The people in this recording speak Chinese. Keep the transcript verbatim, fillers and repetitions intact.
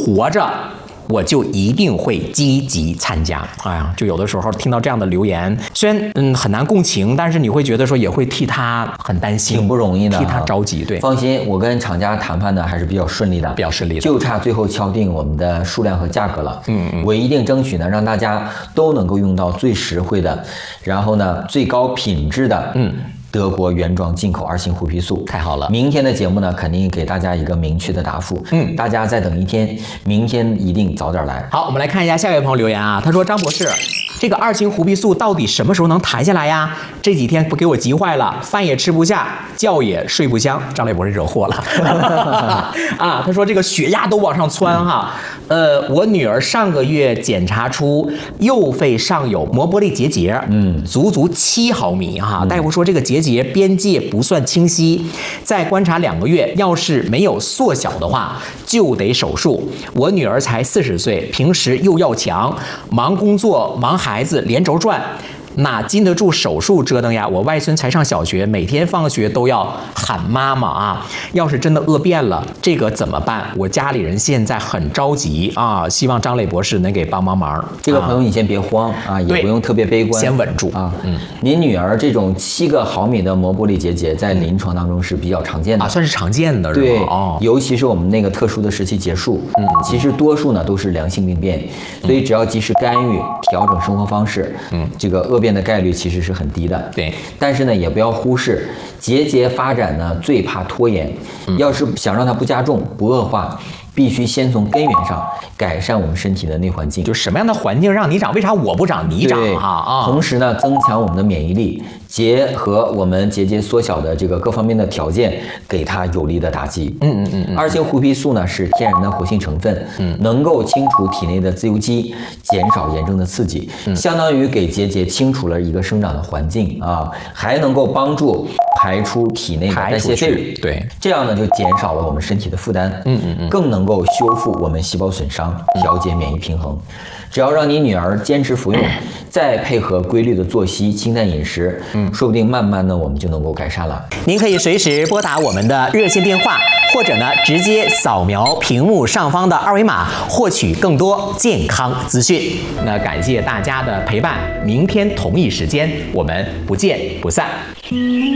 活着。我就一定会积极参加。哎呀，就有的时候听到这样的留言，虽然嗯很难共情，但是你会觉得说也会替他很担心， 挺不容易的， 替他着急。对， 放心，我跟厂家谈判呢还是比较顺利的， 比较顺利的， 就差最后敲定我们的数量和价格了。嗯嗯，我一定争取呢让大家都能够用到最实惠的，然后呢最高品质的。嗯。德国原装进口二型胡皮素， 太好了！ 明天的节目呢，肯定给大家一个明确的答复。嗯，大家再等一天，明天一定早点来。 好，我们来看一下下一位朋友留言啊，他说：“张博士，这个二型胡皮素到底什么时候能谈下来呀？这几天不给我急坏了，饭也吃不下，觉也睡不香。”张磊博士惹祸了啊！他说这个血压都往上窜哈。呃，我女儿上个月检查出右肺上有磨玻璃结节，嗯，足足七毫米哈。大夫说这个结节边界不算清晰，再观察两个月，要是没有缩小的话，就得手术。我女儿才四十岁，平时又要强，忙工作忙孩子，连轴转。哪经得住手术折腾呀？我外孙才上小学，每天放学都要喊妈妈啊！要是真的饿变了，这个怎么办？我家里人现在很着急啊，希望张磊博士能给帮帮忙。 这个朋友你先别慌啊，也不用特别悲观， 先稳住啊。嗯，您女儿这种七个毫米的磨玻璃结节，在临床当中是比较常见的啊，算是常见的，是吧？ 对， 哦， 尤其是我们那个特殊的时期结束，嗯，其实多数呢都是良性病变，所以只要及时干预，调整生活方式，嗯，这个恶变的概率其实是很低的。 对， 但是呢，也不要忽视结节发展呢，最怕拖延。嗯、要是想让它不加重、不恶化，必须先从根源上改善我们身体的内环境。 就什么样的环境让你长？为啥我不长你长啊？啊！ 同时呢，增强我们的免疫力，结合我们结节缩小的这个各方面的条件，给它有力的打击。嗯嗯嗯嗯。二型胡皮素呢是天然的活性成分，嗯，能够清除体内的自由基，减少炎症的刺激，嗯、相当于给结节清除了一个生长的环境啊，还能够帮助排出体内的代谢废物。 对， 这样呢就减少了我们身体的负担。嗯嗯嗯，更能够修复我们细胞损伤，调节免疫平衡。只要让你女儿坚持服用，再配合规律的作息、清淡饮食，嗯，说不定慢慢的我们就能够改善了。 您可以随时拨打我们的热线电话，或者呢直接扫描屏幕上方的二维码，获取更多健康资讯。那感谢大家的陪伴，明天同一时间我们不见不散。